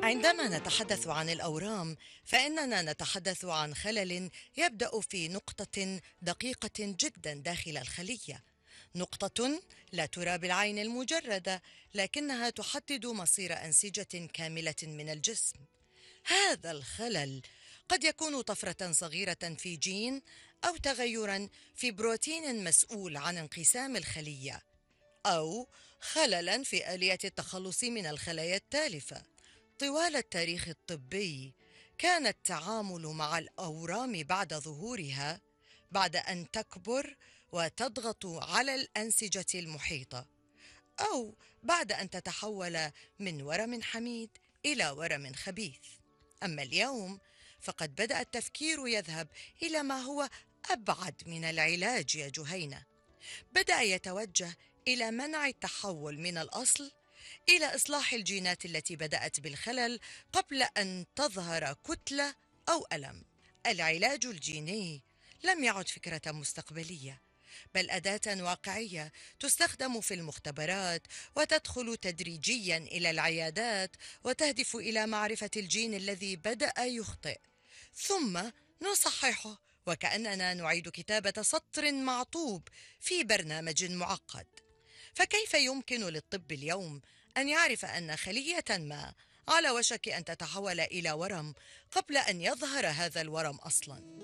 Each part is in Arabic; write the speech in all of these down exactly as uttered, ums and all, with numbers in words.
عندما نتحدث عن الأورام فإننا نتحدث عن خلل يبدأ في نقطة دقيقة جدا داخل الخلية، نقطة لا ترى بالعين المجردة لكنها تحدد مصير أنسجة كاملة من الجسم. هذا الخلل قد يكون طفرة صغيرة في جين أو تغيرا في بروتين مسؤول عن انقسام الخلية، أو خللا في آلية التخلص من الخلايا التالفة. طوال التاريخ الطبي كان التعامل مع الأورام بعد ظهورها بعد أن تكبر وتضغط على الأنسجة المحيطة، أو بعد أن تتحول من ورم حميد إلى ورم خبيث. أما اليوم فقد بدأ التفكير يذهب إلى ما هو أبعد من العلاج يا جهينة، بدأ يتوجه إلى منع التحول من الأصل، إلى إصلاح الجينات التي بدأت بالخلل قبل أن تظهر كتلة أو ألم. العلاج الجيني لم يعد فكرة مستقبلية، بل أداة واقعية تستخدم في المختبرات وتدخل تدريجيا إلى العيادات وتهدف إلى معرفة الجين الذي بدأ يخطئ ثم نصححه، وكأننا نعيد كتابة سطر معطوب في برنامج معقد. فكيف يمكن للطب اليوم أن يعرف أن خلية ما على وشك أن تتحول إلى ورم قبل أن يظهر هذا الورم أصلاً؟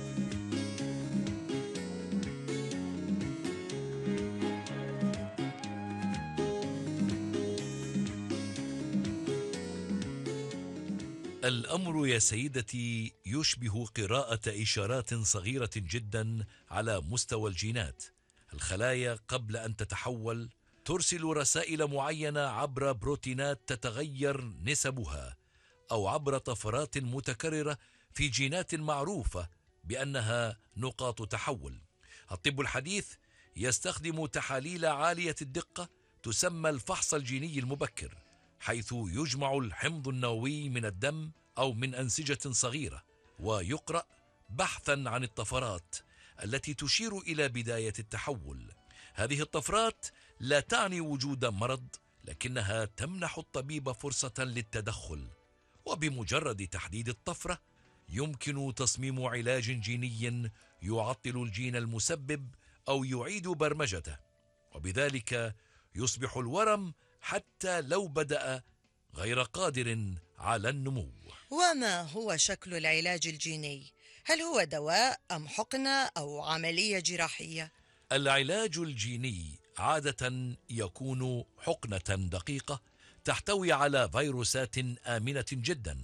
الأمر يا سيدتي يشبه قراءة إشارات صغيرة جدا على مستوى الجينات. الخلايا قبل أن تتحول ترسل رسائل معينة عبر بروتينات تتغير نسبها، أو عبر طفرات متكررة في جينات معروفة بأنها نقاط تحول. الطب الحديث يستخدم تحاليل عالية الدقة تسمى الفحص الجيني المبكر، حيث يجمع الحمض النووي من الدم أو من أنسجة صغيرة ويقرأ بحثا عن الطفرات التي تشير إلى بداية التحول. هذه الطفرات لا تعني وجود مرض، لكنها تمنح الطبيب فرصة للتدخل، وبمجرد تحديد الطفرة يمكن تصميم علاج جيني يعطل الجين المسبب أو يعيد برمجته، وبذلك يصبح الورم حتى لو بدأ غير قادر على النمو. وما هو شكل العلاج الجيني؟ هل هو دواء أم حقنة أو عملية جراحية؟ العلاج الجيني عادة يكون حقنة دقيقة تحتوي على فيروسات آمنة جدا،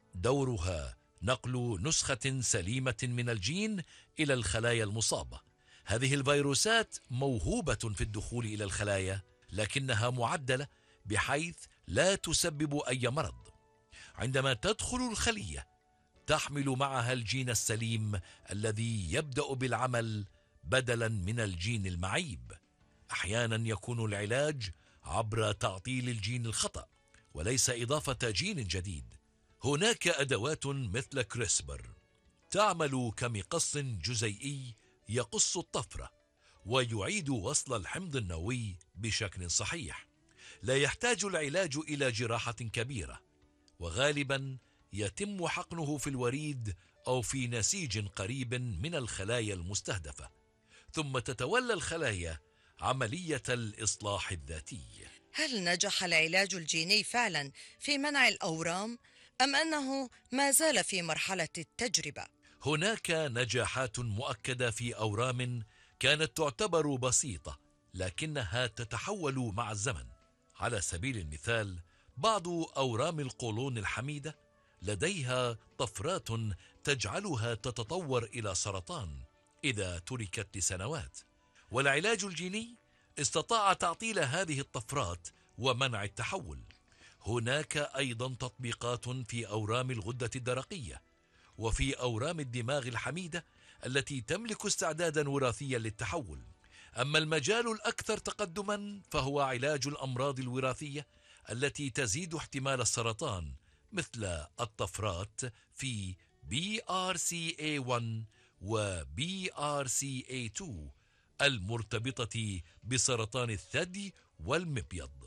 دورها نقل نسخة سليمة من الجين إلى الخلايا المصابة. هذه الفيروسات موهوبة في الدخول إلى الخلايا، لكنها معدلة بحيث لا تسبب أي مرض. عندما تدخل الخلية تحمل معها الجين السليم الذي يبدأ بالعمل بدلا من الجين المعيب. أحيانا يكون العلاج عبر تعطيل الجين الخطأ وليس إضافة جين جديد. هناك أدوات مثل كريسبر تعمل كمقص جزيئي يقص الطفرة ويعيد وصل الحمض النووي بشكل صحيح. لا يحتاج العلاج إلى جراحة كبيرة، وغالبا يتم حقنه في الوريد أو في نسيج قريب من الخلايا المستهدفة، ثم تتولى الخلايا عملية الإصلاح الذاتي. هل نجح العلاج الجيني فعلا في منع الأورام أم أنه ما زال في مرحلة التجربة؟ هناك نجاحات مؤكدة في أورام كانت تعتبر بسيطة لكنها تتحول مع الزمن. على سبيل المثال، بعض أورام القولون الحميدة لديها طفرات تجعلها تتطور إلى سرطان إذا تركت لسنوات، والعلاج الجيني استطاع تعطيل هذه الطفرات ومنع التحول. هناك أيضا تطبيقات في أورام الغدة الدرقية وفي أورام الدماغ الحميدة التي تملك استعدادا وراثيا للتحول. أما المجال الأكثر تقدما فهو علاج الأمراض الوراثية التي تزيد احتمال السرطان، مثل الطفرات في بي آر سي إيه واحد و بي آر سي إيه اثنين المرتبطة بسرطان الثدي والمبيض،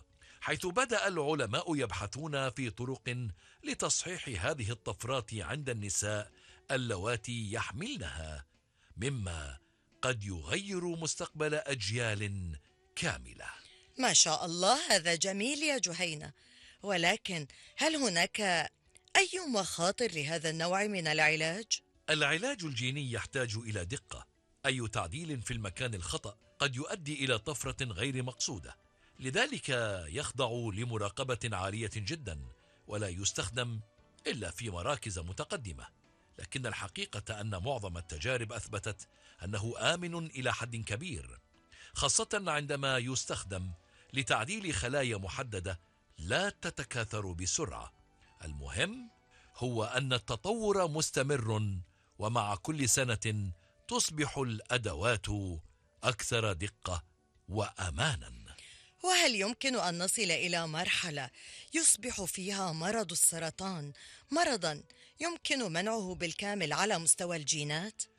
حيث بدأ العلماء يبحثون في طرق لتصحيح هذه الطفرات عند النساء اللواتي يحملنها، مما قد يغير مستقبل أجيال كاملة. ما شاء الله، هذا جميل يا جهينة، ولكن هل هناك أي مخاطر لهذا النوع من العلاج؟ العلاج الجيني يحتاج إلى دقة. أي تعديل في المكان الخطأ قد يؤدي إلى طفرة غير مقصودة، لذلك يخضع لمراقبة عالية جدا، ولا يستخدم إلا في مراكز متقدمة. لكن الحقيقة أن معظم التجارب أثبتت أنه آمن إلى حد كبير، خاصة عندما يستخدم لتعديل خلايا محددة لا تتكاثر بسرعة. المهم هو أن التطور مستمر، ومع كل سنة تصبح الأدوات أكثر دقة وأمانا. وهل يمكن أن نصل إلى مرحلة يصبح فيها مرض السرطان مرضا يمكن منعه بالكامل على مستوى الجينات؟